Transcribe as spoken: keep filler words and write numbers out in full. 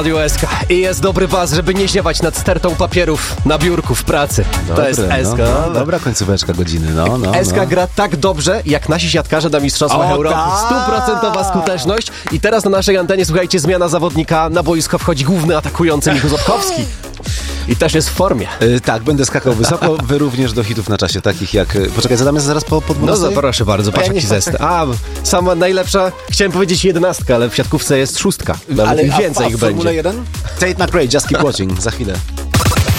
Radio S K. I jest dobry baz, żeby nie ziewać nad stertą papierów na biurku w pracy. Dobre, to jest S K. No, no, dobra końcóweczka godziny, no, no. S K no. gra tak dobrze, jak nasi siatkarze na Mistrzostwach O, Europy. tak! Stuprocentowa skuteczność. I teraz na naszej antenie, słuchajcie, zmiana zawodnika. Na boisko wchodzi główny atakujący Michał Złotkowski. I też jest w formie. Y, tak, będę skakał wysoko, wy również do hitów na czasie, takich jak... Poczekaj, zadamy zaraz po, po No dwunastej? proszę bardzo, patrz Ja jaki nie- zestaw. A, sama najlepsza, chciałem powiedzieć jedenastka, ale w siatkówce jest szóstka. Nawet Ale ich a- więcej a w ich Formule będzie. jeden? Tate McRae, Just Keep Watching, za chwilę.